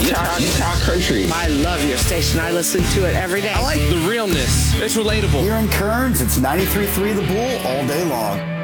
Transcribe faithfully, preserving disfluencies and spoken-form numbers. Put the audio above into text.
Talk, talk country. I love your station. I listen to it every day. I like the realness. It's relatable. Here in Kearns, it's ninety-three point three The Bull all day long.